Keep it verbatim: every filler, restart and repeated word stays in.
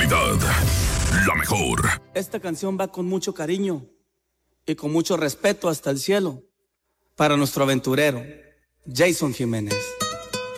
actualidad, la mejor. Esta canción va con mucho cariño y con mucho respeto hasta el cielo para nuestro aventurero, Jason Jiménez.